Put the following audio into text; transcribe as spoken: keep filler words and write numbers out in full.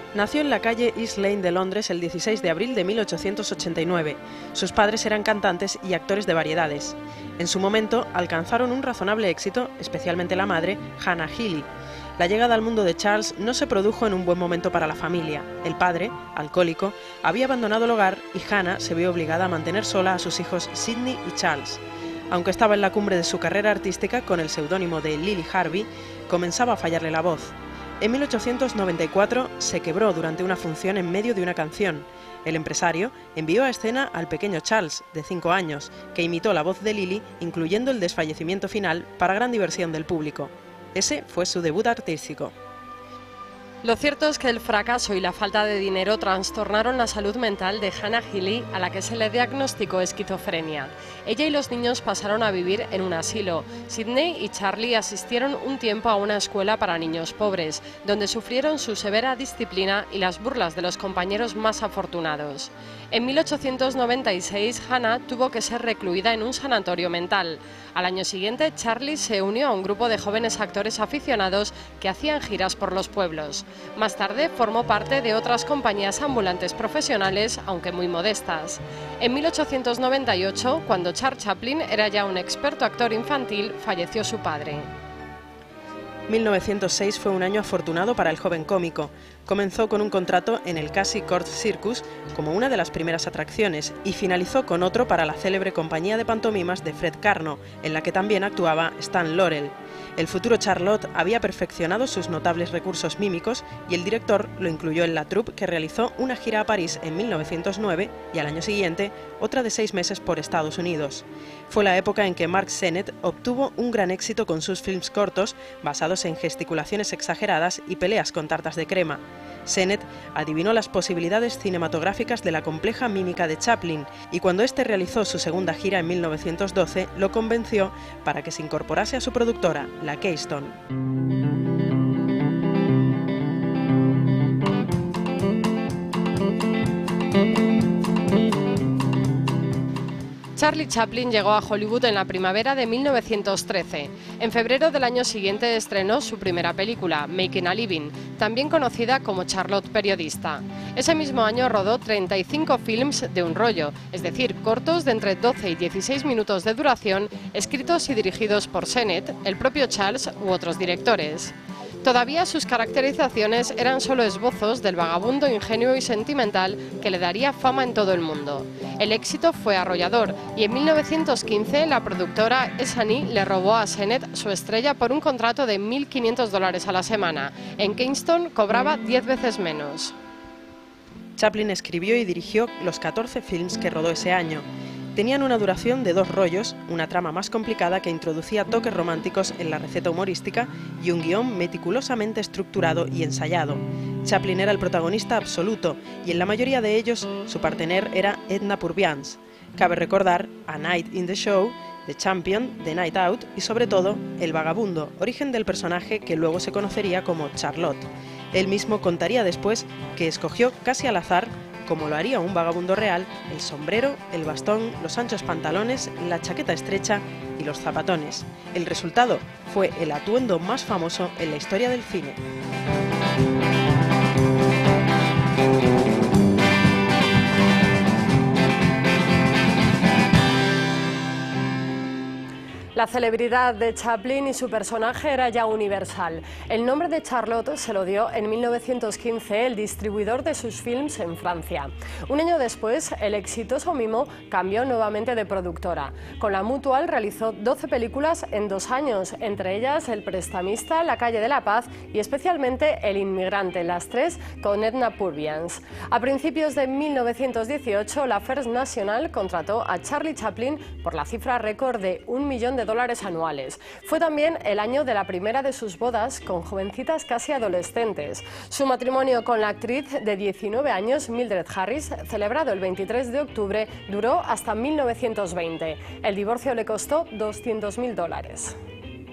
Nació en la calle East Lane de Londres el dieciséis de abril de mil ochocientos ochenta y nueve. Sus padres eran cantantes y actores de variedades. En su momento alcanzaron un razonable éxito, especialmente la madre, Hannah Healy. La llegada al mundo de Charles no se produjo en un buen momento para la familia. El padre, alcohólico, había abandonado el hogar y Hannah se vio obligada a mantener sola a sus hijos Sidney y Charles. Aunque estaba en la cumbre de su carrera artística con el seudónimo de Lily Harvey, comenzaba a fallarle la voz. En mil ochocientos noventa y cuatro se quebró durante una función en medio de una canción. El empresario envió a escena al pequeño Charles, de cinco años, que imitó la voz de Lily, incluyendo el desfallecimiento final, para gran diversión del público. Ese fue su debut artístico. Lo cierto es que el fracaso y la falta de dinero trastornaron la salud mental de Hannah Healy, a la que se le diagnosticó esquizofrenia. Ella y los niños pasaron a vivir en un asilo. Sidney y Charlie asistieron un tiempo a una escuela para niños pobres, donde sufrieron su severa disciplina y las burlas de los compañeros más afortunados. En mil ochocientos noventa y seis, Hannah tuvo que ser recluida en un sanatorio mental. Al año siguiente, Charlie se unió a un grupo de jóvenes actores aficionados que hacían giras por los pueblos. Más tarde formó parte de otras compañías ambulantes profesionales, aunque muy modestas. En mil ochocientos noventa y ocho, cuando Charles Chaplin era ya un experto actor infantil, falleció su padre. mil novecientos seis fue un año afortunado para el joven cómico. Comenzó con un contrato en el Casey Court Circus como una de las primeras atracciones y finalizó con otro para la célebre compañía de pantomimas de Fred Karno, en la que también actuaba Stan Laurel. El futuro Charlotte había perfeccionado sus notables recursos mímicos y el director lo incluyó en la troupe, que realizó una gira a París en mil novecientos nueve y al año siguiente otra de seis meses por Estados Unidos. Fue la época en que Mark Sennett obtuvo un gran éxito con sus films cortos basados en gesticulaciones exageradas y peleas con tartas de crema. Sennett adivinó las posibilidades cinematográficas de la compleja mímica de Chaplin y cuando éste realizó su segunda gira en mil novecientos doce lo convenció para que se incorporase a su productora, la Keystone. Charlie Chaplin llegó a Hollywood en la primavera de mil novecientos trece. En febrero del año siguiente estrenó su primera película, Making a Living, también conocida como Charlotte Periodista. Ese mismo año rodó treinta y cinco films de un rollo, es decir, cortos de entre doce y dieciséis minutos de duración, escritos y dirigidos por Sennett, el propio Charles u otros directores. Todavía sus caracterizaciones eran solo esbozos del vagabundo ingenuo y sentimental que le daría fama en todo el mundo. El éxito fue arrollador y en mil novecientos quince la productora S and E le robó a Sennett su estrella por un contrato de mil quinientos dólares a la semana. En Kingston cobraba diez veces menos. Chaplin escribió y dirigió los catorce films que rodó ese año. Tenían una duración de dos rollos, una trama más complicada que introducía toques románticos en la receta humorística y un guión meticulosamente estructurado y ensayado. Chaplin era el protagonista absoluto y en la mayoría de ellos su partener era Edna Purviance. Cabe recordar A Night in the Show, The Champion, The Night Out y sobre todo El Vagabundo, origen del personaje que luego se conocería como Charlotte. Él mismo contaría después que escogió casi al azar, como lo haría un vagabundo real, el sombrero, el bastón, los anchos pantalones, la chaqueta estrecha y los zapatones. El resultado fue el atuendo más famoso en la historia del cine. La celebridad de Chaplin y su personaje era ya universal. El nombre de Charlotte se lo dio en mil novecientos quince el distribuidor de sus films en Francia. Un año después, el exitoso mimo cambió nuevamente de productora. Con la Mutual realizó doce películas en dos años, entre ellas El prestamista, La calle de la paz y especialmente El inmigrante, las tres con Edna Purviance. A principios de mil novecientos dieciocho, la First National contrató a Charlie Chaplin por la cifra récord de un millón de dólares anuales. Fue también el año de la primera de sus bodas con jovencitas casi adolescentes. Su matrimonio con la actriz de diecinueve años, Mildred Harris, celebrado el veintitrés de octubre, duró hasta mil novecientos veinte. El divorcio le costó doscientos mil dólares.